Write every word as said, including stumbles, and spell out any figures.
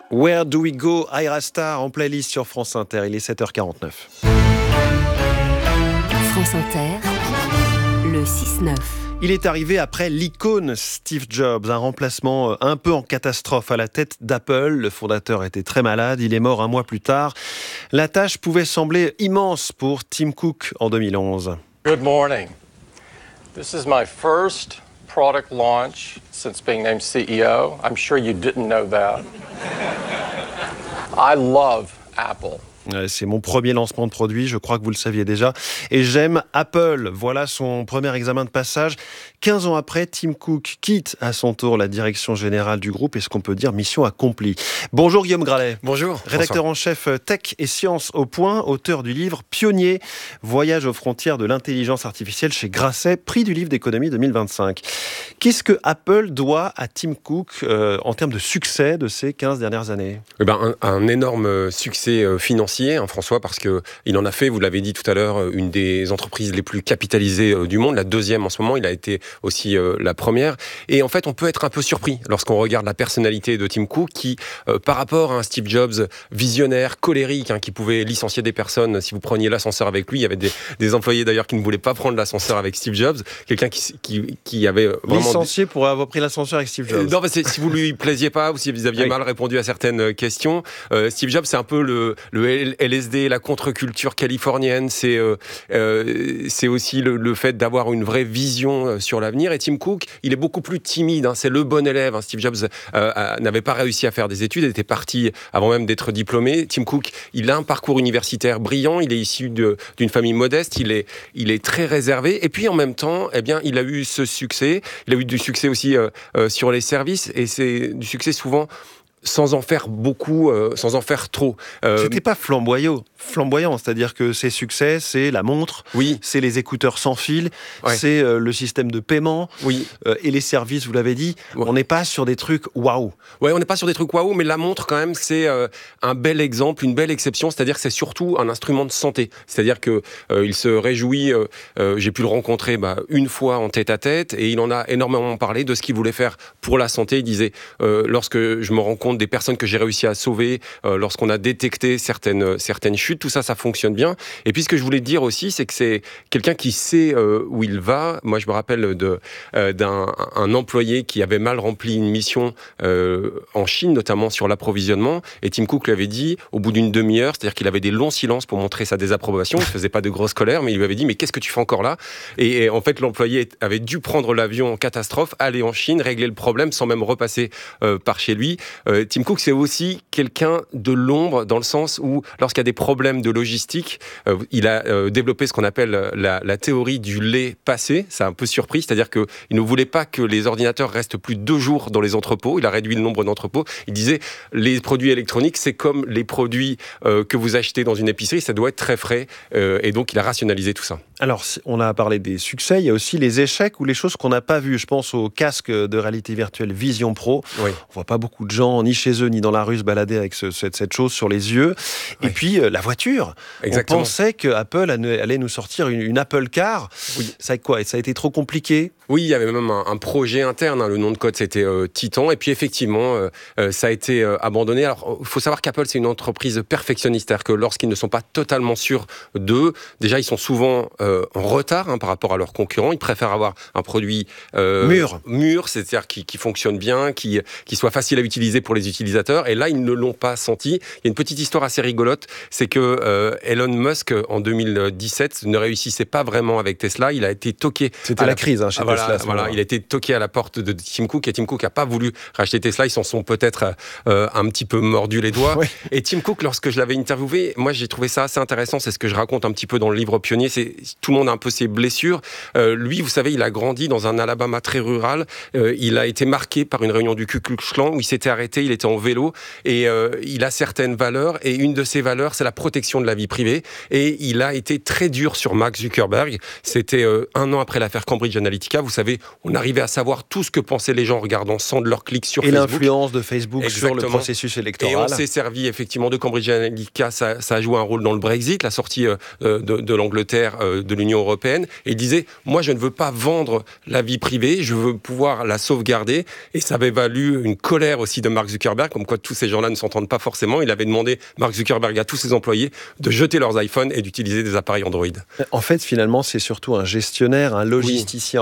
Where do we go? Ayra Starr en playlist sur France Inter. Il est sept heures quarante-neuf. France Inter, le six neuf. Il est arrivé après l'icône Steve Jobs, un remplacement un peu en catastrophe à la tête d'Apple. Le fondateur était très malade, il est mort un mois plus tard. La tâche pouvait sembler immense pour Tim Cook en deux mille onze. Good morning. This is my first product launch since being named C E O. I'm sure you didn't know that. I love Apple. C'est mon premier lancement de produit, je crois que vous le saviez déjà. Et j'aime Apple. Voilà son premier examen de passage. quinze ans après, Tim Cook quitte à son tour la direction générale du groupe. Est-ce qu'on peut dire mission accomplie? Bonjour Guillaume Gralet. Bonjour. Rédacteur en chef Tech et Sciences au Point, auteur du livre Pionnier, Voyage aux frontières de l'intelligence artificielle chez Grasset, prix du livre d'économie deux mille vingt-cinq. Qu'est-ce que Apple doit à Tim Cook euh, en termes de succès de ces quinze dernières années? Eh ben, un, un énorme succès financier. Hein, François, parce qu'il en a fait, vous l'avez dit tout à l'heure, une des entreprises les plus capitalisées euh, du monde, la deuxième en ce moment, il a été aussi euh, la première. Et en fait, on peut être un peu surpris lorsqu'on regarde la personnalité de Tim Cook, qui, euh, par rapport à un Steve Jobs visionnaire, colérique, hein, qui pouvait licencier des personnes si vous preniez l'ascenseur avec lui. Il y avait des, des employés d'ailleurs qui ne voulaient pas prendre l'ascenseur avec Steve Jobs. Quelqu'un qui, qui, qui avait vraiment... Licencié pour avoir pris l'ascenseur avec Steve Jobs. Euh, non, mais c'est, si vous lui plaisiez pas ou si vous aviez oui. mal répondu à certaines questions, euh, Steve Jobs, c'est un peu le, le L S D, la contre-culture californienne, c'est, euh, euh, c'est aussi le, le fait d'avoir une vraie vision sur l'avenir. Et Tim Cook, il est beaucoup plus timide, hein, c'est le bon élève. Hein. Steve Jobs euh, n'avait pas réussi à faire des études, il était parti avant même d'être diplômé. Tim Cook, il a un parcours universitaire brillant, il est issu de, d'une famille modeste, il est, il est très réservé. Et puis en même temps, eh bien, il a eu ce succès, il a eu du succès aussi euh, euh, sur les services, et c'est du succès souvent sans en faire beaucoup, euh, sans en faire trop. Euh, C'était pas flamboyant, flamboyant, c'est-à-dire que ses succès, c'est la montre, oui. c'est les écouteurs sans fil, ouais. c'est euh, le système de paiement, oui. euh, et les services, vous l'avez dit, ouais. on n'est pas sur des trucs waouh. Ouais, on n'est pas sur des trucs waouh, mais la montre, quand même, c'est euh, un bel exemple, une belle exception, c'est-à-dire que c'est surtout un instrument de santé. C'est-à-dire qu'il euh, se réjouit, euh, euh, j'ai pu le rencontrer bah, une fois en tête-à-tête, et il en a énormément parlé de ce qu'il voulait faire pour la santé. Il disait, euh, lorsque je me rends compte des personnes que j'ai réussi à sauver, euh, lorsqu'on a détecté certaines, certaines chutes, tout ça, ça fonctionne bien. Et puis ce que je voulais dire aussi, c'est que c'est quelqu'un qui sait euh, où il va. Moi, je me rappelle de, euh, d'un un employé qui avait mal rempli une mission euh, en Chine, notamment sur l'approvisionnement, et Tim Cook lui avait dit, au bout d'une demi-heure, c'est-à-dire qu'il avait des longs silences pour montrer sa désapprobation, il ne faisait pas de grosse colère, mais il lui avait dit, mais qu'est-ce que tu fais encore là? et, et en fait, l'employé avait dû prendre l'avion en catastrophe, aller en Chine, régler le problème sans même repasser euh, par chez lui. Euh, Tim Cook, c'est aussi quelqu'un de l'ombre, dans le sens où, lorsqu'il y a des problèmes de logistique, euh, il a euh, développé ce qu'on appelle la, la théorie du lait passé. Ça a un peu surpris, c'est-à-dire qu'il ne voulait pas que les ordinateurs restent plus de deux jours dans les entrepôts. Il a réduit le nombre d'entrepôts. Il disait, les produits électroniques, c'est comme les produits euh, que vous achetez dans une épicerie, ça doit être très frais. Euh, et donc, il a rationalisé tout ça. Alors, on a parlé des succès, il y a aussi les échecs ou les choses qu'on n'a pas vues. Je pense au casque de réalité virtuelle Vision Pro. Oui. On voit pas beaucoup de gens, ni chez eux, ni dans la rue, se balader avec ce, cette, cette chose sur les yeux. Oui. Et puis, euh, la voiture. Exactement. On pensait qu'Apple allait nous sortir une, une Apple Car. Oui. Ça a, quoi, ça a été trop compliqué? Oui, il y avait même un, un projet interne. Hein. Le nom de code, c'était euh, Titan. Et puis, effectivement, euh, euh, ça a été euh, abandonné. Alors, il faut savoir qu'Apple, c'est une entreprise perfectionniste. C'est-à-dire que lorsqu'ils ne sont pas totalement sûrs d'eux, déjà, ils sont souvent euh, en retard hein, par rapport à leurs concurrents. Ils préfèrent avoir un produit euh, mûr, mûr, c'est-à-dire qui, qui fonctionne bien, qui, qui soit facile à utiliser pour les utilisateurs. Et là, ils ne l'ont pas senti. Il y a une petite histoire assez rigolote. C'est que euh, Elon Musk, en deux mille dix-sept, ne réussissait pas vraiment avec Tesla. Il a été toqué. C'était la, la crise hein, chez ah, voilà, Tesla. Voilà, il a été toqué à la porte de Tim Cook et Tim Cook n'a pas voulu racheter Tesla. Ils s'en sont peut-être euh, un petit peu mordus les doigts. Oui. Et Tim Cook, lorsque je l'avais interviewé, moi j'ai trouvé ça assez intéressant. C'est ce que je raconte un petit peu dans le livre Pionnier. C'est, tout le monde a un peu ses blessures. Euh, lui, vous savez, il a grandi dans un Alabama très rural. Euh, il a été marqué par une réunion du Ku Klux Klan où il s'était arrêté, il était en vélo et euh, il a certaines valeurs. Et une de ces valeurs, c'est la protection de la vie privée. Et il a été très dur sur Mark Zuckerberg. C'était euh, un an après l'affaire Cambridge Analytica. Vous savez, on arrivait à savoir tout ce que pensaient les gens en regardant sans de leur clic sur et Facebook. Et l'influence de Facebook Exactement. sur le processus électoral. Et on s'est servi effectivement de Cambridge Analytica. Ça, ça a joué un rôle dans le Brexit, la sortie euh, de, de l'Angleterre euh, de l'Union européenne. Et il disait, moi je ne veux pas vendre la vie privée, je veux pouvoir la sauvegarder. Et ça avait valu une colère aussi de Mark Zuckerberg, comme quoi tous ces gens-là ne s'entendent pas forcément. Il avait demandé, Mark Zuckerberg, à tous ses employés de jeter leurs iPhones et d'utiliser des appareils Android. En fait, finalement, c'est surtout un gestionnaire, un logisticien